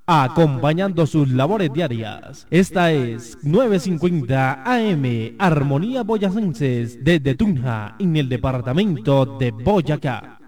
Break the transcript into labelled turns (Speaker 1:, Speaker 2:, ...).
Speaker 1: acompañando sus labores diarias. Esta es 950 AM, Armonía Boyacenses, desde Tunja, en el departamento de Boyacá.